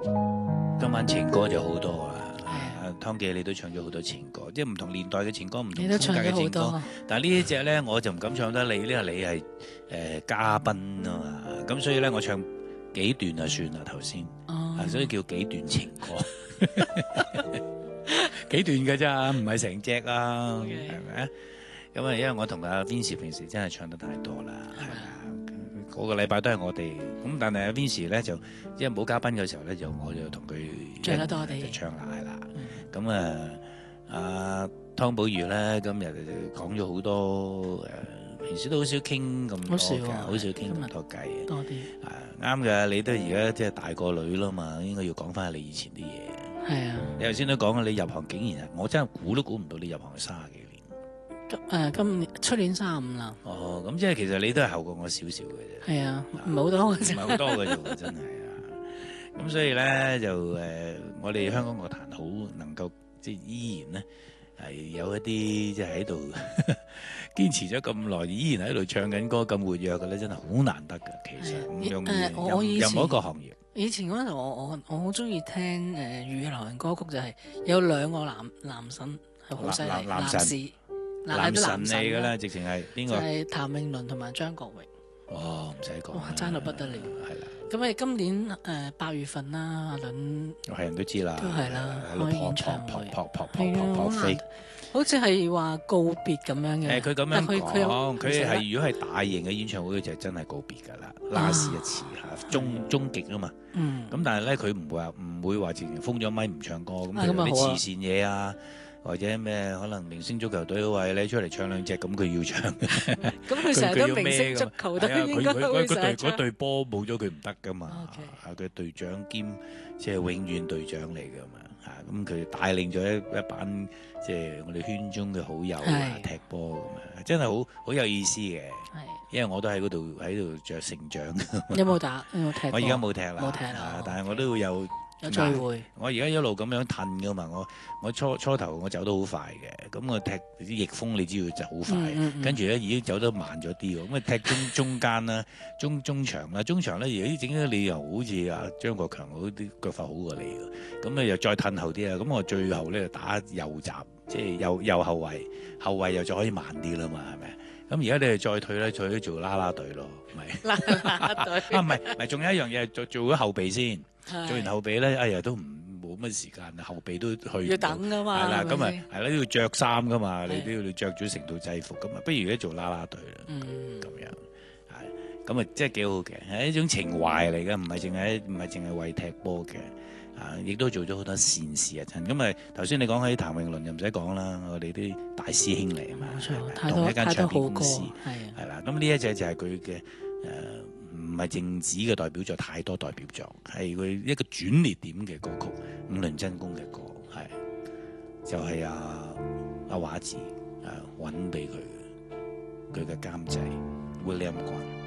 今晚情歌就好多啦。湯記你都唱咗好多情歌，即係唔同年代嘅情歌，唔同風格嘅情歌。但係呢一隻咧，我就唔敢唱得你，因為你係嘉賓啊嘛。咁所以咧，我唱幾段就算啦頭先，所以叫幾段情歌，幾段嘅咋，唔係成隻啊，係咪？咁啊，因為我同阿 Vincy 平時真係唱得太多啦，係咪？嗰個禮拜都係我哋咁，但係阿 Vincy 咧就因為冇嘉賓嘅時候咧，我就同佢唱得多啲， 就唱下啦。咁阿湯寶如咧今日講咗好多平時都好少傾咁多嘅，好少傾咁多偈。 多啲啱嘅，你都而家即係大個女啦嘛，應該要講翻你以前啲嘢。 係啊， 你頭先都講你入行竟然係，我真係估都估唔到你入行30幾年。 今年出年35啦。 哦，咁即係其實你都係後過我少少嘅啫。 係啊，唔係好多嘅啫。 唔係好多嘅啫，真係啊。咁所以咧就我哋香港樂壇好能夠即係依然咧係有一啲即係喺度堅持咗咁耐，依然喺度唱緊歌咁活躍嘅咧，真係好難得㗎。其實唔容易，任何一個行業。 以前嗰陣時我好中意聽粵語流行歌曲，就係有兩個男神係好犀利，男神嚟㗎啦，直情係邊個？ 就係譚詠麟同埋張國榮。 哦，唔使講， 哇，爭到不得了。 係啦。 咁你今年8月份啦，阿倫係人都知啦， 都係啦，開演唱會， 撲飛， 好似係話告別咁樣嘅。 佢咁樣講，佢係如果係大型嘅演唱會，就真係告別㗎啦，last 一次嚇，終極啊嘛。咁但係咧，佢唔會話直情封咗咪唔唱歌，咁譬如啲慈善嘢啊。或者咩可能明星足球隊喂你出嚟唱兩隻，咁佢要唱。 咁佢成日都明星足球隊應該會成日唱。 嗰隊波冇咗佢唔得噶嘛。佢隊長兼即係永遠隊長嚟噶嘛。咁佢帶領咗一班即係我哋圈中嘅好友踢波咁啊，真係好有意思嘅。因為我都喺嗰度着成長。 有冇打？有冇踢？ 我而家冇踢啦。 冇踢啦。 但係我都會有聚會。 我而家一路咁樣褪噶嘛，我初頭我走得好快嘅，咁我踢啲逆風你知道就好快，跟住咧已經走得慢咗啲喎，咁啊踢中間啦，中場啦，中場咧而家整咗你又好似阿張國強嗰啲腳法好過你嘅，咁咧又再褪後啲啊，咁我最後咧就打右閘，即係右後衞又再可以慢啲啦嘛，係咪？咁而家你哋再退咧，再做啦啦隊咯，咪啦啦隊啊唔係，仲有一樣嘢做咗後備先。做完後備咧，哎呀都冇乜時間，後備都去要等噶嘛， 係啦，咁啊係啦，都要着衫噶嘛，你都要着咗成套制服咁啊，不如而家做啦啦隊啦，咁樣係，咁啊即係幾好嘅，係一種情懷嚟嘅，唔係淨係為踢波嘅，亦都做咗好多善事啊！真咁啊，頭先你講起譚詠麟就唔使講啦，我哋啲大師兄嚟啊嘛，同一間唱片公司係啦，咁呢一隻就係佢嘅唔係靜止嘅代表作，太多代表作，係佢一個轉捩點嘅歌曲，五輪真功嘅歌，係就係阿華子揾俾佢嘅監製 William 關。